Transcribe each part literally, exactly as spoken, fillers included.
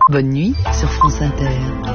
Bonne nuit sur France Inter.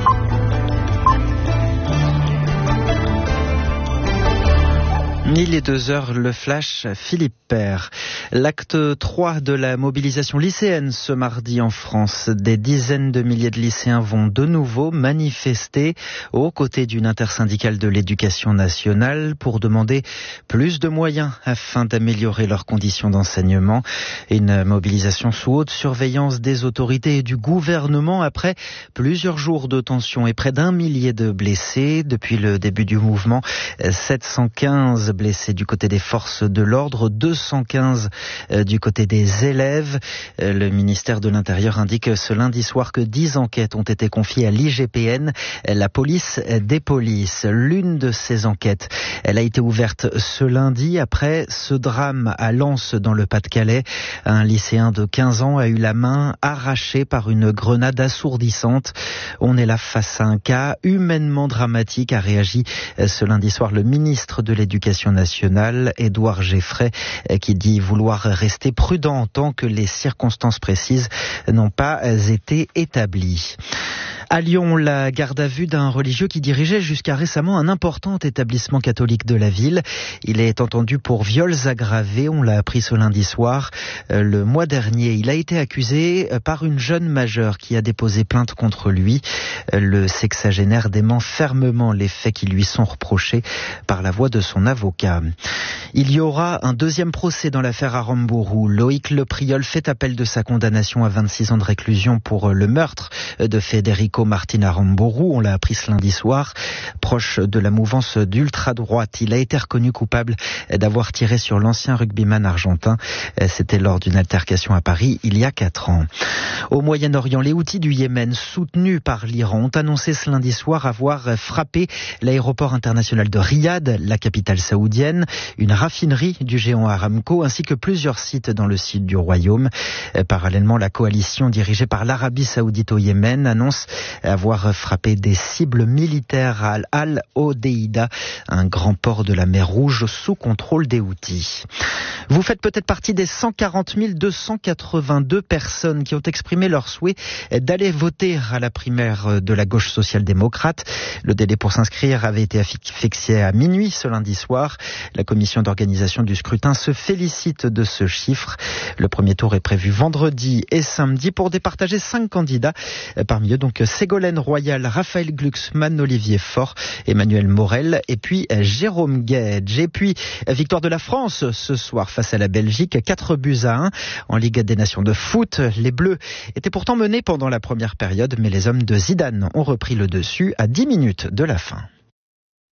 Il est deux heures, le flash, Philippe Père. L'acte trois de la mobilisation lycéenne ce mardi en France. Des dizaines de milliers de lycéens vont de nouveau manifester aux côtés d'une intersyndicale de l'éducation nationale pour demander plus de moyens afin d'améliorer leurs conditions d'enseignement. Une mobilisation sous haute surveillance des autorités et du gouvernement après plusieurs jours de tension et près d'un millier de blessés. Depuis le début du mouvement, sept cent quinze blessés du côté des forces de l'ordre, deux cent quinze du côté des élèves. Le ministère de l'Intérieur indique ce lundi soir que dix enquêtes ont été confiées à l'I G P N, la police des polices. L'une de ces enquêtes, elle a été ouverte ce lundi après ce drame à Lens dans le Pas-de-Calais. Un lycéen de quinze ans a eu la main arrachée par une grenade assourdissante. On est là face à un cas humainement dramatique, a réagi ce lundi soir le ministre de l'Éducation nationale, Édouard Geffray, qui dit vouloir rester prudent tant que les circonstances précises n'ont pas été établies. À Lyon, la garde à vue d'un religieux qui dirigeait jusqu'à récemment un important établissement catholique de la ville. Il est entendu pour viols aggravés, on l'a appris ce lundi soir. Le mois dernier, il a été accusé par une jeune majeure qui a déposé plainte contre lui. Le sexagénaire dément fermement les faits qui lui sont reprochés par la voix de son avocat. Il y aura un deuxième procès dans l'affaire Aramburu. Loïc Le Priol fait appel de sa condamnation à vingt-six ans de réclusion pour le meurtre de Federico Martin Aramburu. On l'a appris ce lundi soir. Proche de la mouvance d'ultra-droite, il a été reconnu coupable d'avoir tiré sur l'ancien rugbyman argentin. C'était lors d'une altercation à Paris il y a quatre ans. Au Moyen-Orient, les Houthis du Yémen, soutenus par l'Iran, ont annoncé ce lundi soir avoir frappé l'aéroport international de Riyad, la capitale saoudienne, une raffinerie du géant Aramco, ainsi que plusieurs sites dans le sud du royaume. Parallèlement, la coalition dirigée par l'Arabie saoudite au Yémen annonce avoir frappé des cibles militaires à Al-Hodeïda, un grand port de la mer Rouge sous contrôle des Houthis. Vous faites peut-être partie des cent quarante mille deux cent quatre-vingt-deux personnes qui ont exprimé leur souhait d'aller voter à la primaire de la gauche social-démocrate. Le délai pour s'inscrire avait été fixé à minuit ce lundi soir. La commission d'organisation du scrutin se félicite de ce chiffre. Le premier tour est prévu vendredi et samedi pour départager cinq candidats. Parmi eux, donc, Ségolène Royal, Raphaël Glucksmann, Olivier Faure, Emmanuel Morel et puis Jérôme Guedj. Et puis, victoire de la France ce soir face à la Belgique, quatre buts à un en Ligue des Nations de foot. Les Bleus étaient pourtant menés pendant la première période, mais les hommes de Zidane ont repris le dessus à dix minutes de la fin.